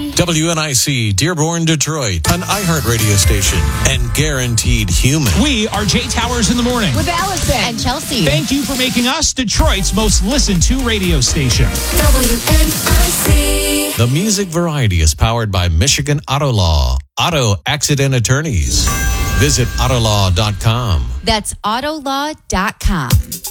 WNIC, Dearborn, Detroit, an iHeart radio station, and guaranteed human. We are Jay Towers in the morning. With Allison and Chelsea. Thank you for making us Detroit's most listened to radio station. WNIC. The music variety is powered by Michigan Auto Law, auto accident attorneys. Visit autolaw.com. That's autolaw.com.